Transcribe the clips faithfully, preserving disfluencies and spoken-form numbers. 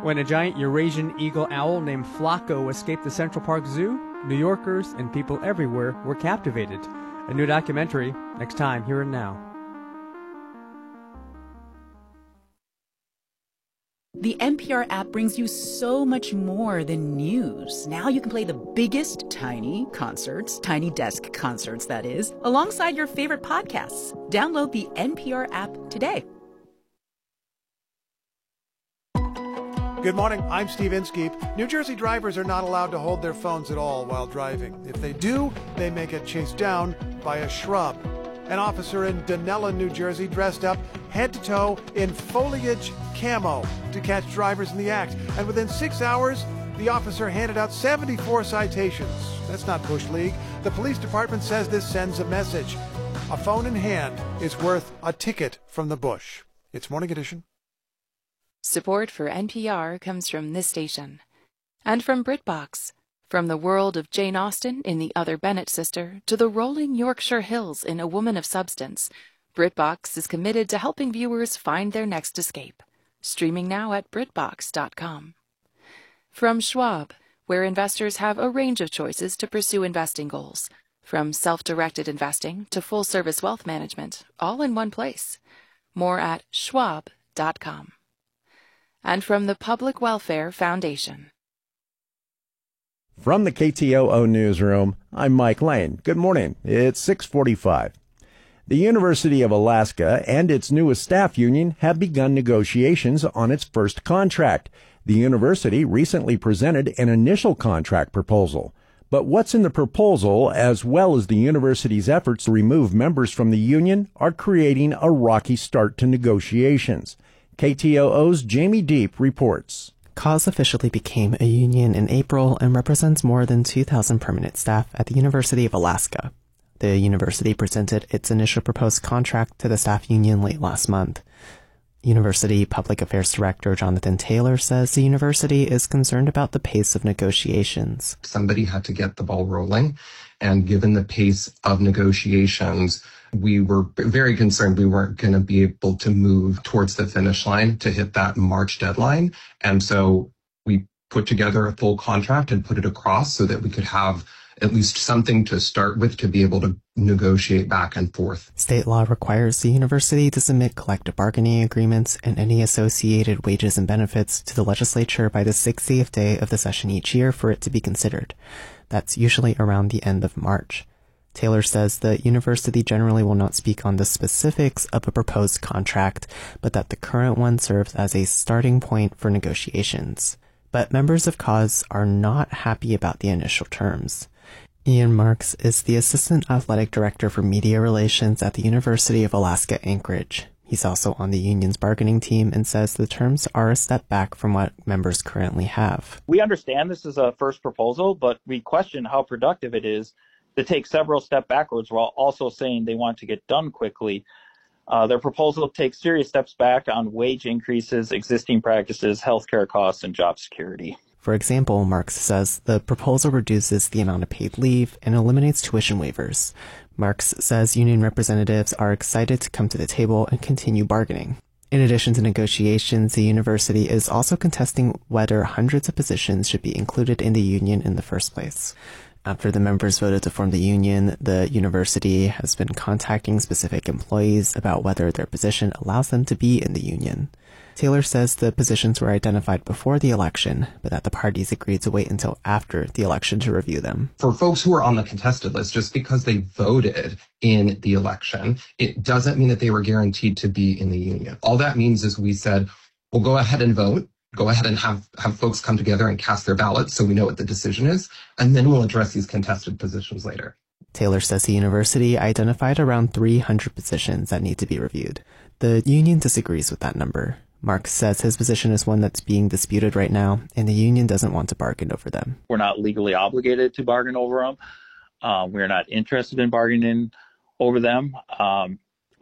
When a giant Eurasian eagle owl named Flaco escaped the Central Park Zoo, New Yorkers and people everywhere were captivated. A new documentary, next time, Here and Now. The N P R app brings you so much more than news. Now you can play the biggest tiny concerts, tiny desk concerts, that is, alongside your favorite podcasts. Download the N P R app today. Good morning, I'm Steve Inskeep. New Jersey drivers are not allowed to hold their phones at all while driving. If they do, they may get chased down by a shrub. An officer in Dunella, New Jersey, dressed up head to toe in foliage camo to catch drivers in the act. And within six hours, the officer handed out seventy-four citations. That's not Bush League. The police department says this sends a message. A phone in hand is worth a ticket from the bush. It's Morning Edition. Support for N P R comes from this station. And from BritBox. From the world of Jane Austen in The Other Bennett Sister to the rolling Yorkshire Hills in A Woman of Substance, BritBox is committed to helping viewers find their next escape. Streaming now at Brit Box dot com. From Schwab, where investors have a range of choices to pursue investing goals. From self-directed investing to full-service wealth management, all in one place. More at Schwab dot com. And from the Public Welfare Foundation. From the K T O O Newsroom, I'm Mike Lane. Good morning. It's six forty-five. The University of Alaska and its newest staff union have begun negotiations on its first contract. The university recently presented an initial contract proposal. But what's in the proposal, as well as the university's efforts to remove members from the union, are creating a rocky start to negotiations. K T O O's Jamie Deep reports. C A U S officially became a union in April and represents more than two thousand permanent staff at the University of Alaska. The university presented its initial proposed contract to the staff union late last month. University Public Affairs Director Jonathan Taylor says the university is concerned about the pace of negotiations. Somebody had to get the ball rolling, and given the pace of negotiations, we were very concerned we weren't going to be able to move towards the finish line to hit that March deadline. And so we put together a full contract and put it across so that we could have at least something to start with to be able to negotiate back and forth. State law requires the university to submit collective bargaining agreements and any associated wages and benefits to the legislature by the sixtieth day of the session each year for it to be considered. That's usually around the end of March. Taylor says the university generally will not speak on the specifics of a proposed contract, but that the current one serves as a starting point for negotiations. But members of C A U S are not happy about the initial terms. Ian Marks is the Assistant Athletic Director for Media Relations at the University of Alaska Anchorage. He's also on the union's bargaining team and says the terms are a step back from what members currently have. We understand this is a first proposal, but we question how productive it is to take several steps backwards while also saying they want to get done quickly. Uh, their proposal takes serious steps back on wage increases, existing practices, healthcare costs, and job security. For example, Marks says the proposal reduces the amount of paid leave and eliminates tuition waivers. Marks says union representatives are excited to come to the table and continue bargaining. In addition to negotiations, the university is also contesting whether hundreds of positions should be included in the union in the first place. After the members voted to form the union, the university has been contacting specific employees about whether their position allows them to be in the union. Taylor says the positions were identified before the election, but that the parties agreed to wait until after the election to review them. For folks who are on the contested list, just because they voted in the election, it doesn't mean that they were guaranteed to be in the union. All that means is we said, we'll go ahead and vote. Go ahead and have, have folks come together and cast their ballots so we know what the decision is, and then we'll address these contested positions later. Taylor says the university identified around three hundred positions that need to be reviewed. The union disagrees with that number. Marks says his position is one that's being disputed right now, and the union doesn't want to bargain over them. We're not legally obligated to bargain over them. Uh, we're not interested in bargaining over them. Um,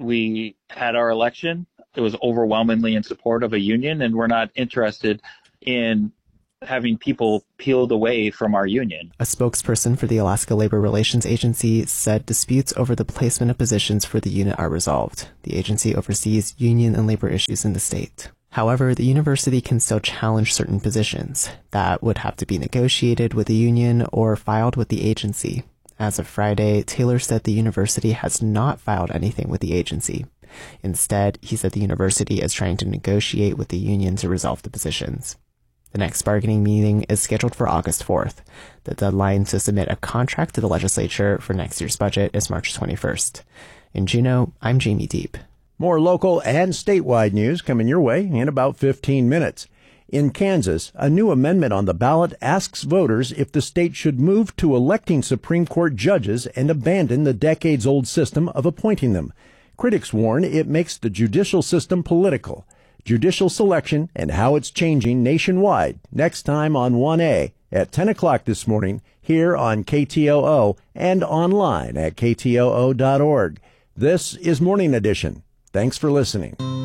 we had our election. It was overwhelmingly in support of a union, and we're not interested in having people peeled away from our union. A spokesperson for the Alaska Labor Relations Agency said disputes over the placement of positions for the unit are resolved. The agency oversees union and labor issues in the state. However, the university can still challenge certain positions that would have to be negotiated with the union or filed with the agency. As of Friday, Taylor said the university has not filed anything with the agency. Instead, he said the university is trying to negotiate with the union to resolve the positions. The next bargaining meeting is scheduled for August fourth. The deadline to submit a contract to the legislature for next year's budget is March twenty-first. In Juneau, I'm Jamie Deep. More local and statewide news coming your way in about fifteen minutes. In Kansas, a new amendment on the ballot asks voters if the state should move to electing Supreme Court judges and abandon the decades-old system of appointing them. Critics warn it makes the judicial system political. Judicial selection and how it's changing nationwide next time on one A at ten o'clock this morning here on K T O O and online at K T O O dot org. This is Morning Edition. Thanks for listening.